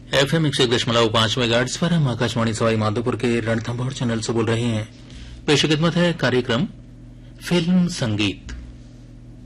FM 101.5 megahertz पर हम आकाशवाणी सवाई माधोपुर के रणथंभौर चैनल से बोल रहे हैं। पेश खिदमत है कार्यक्रम फिल्म संगीत।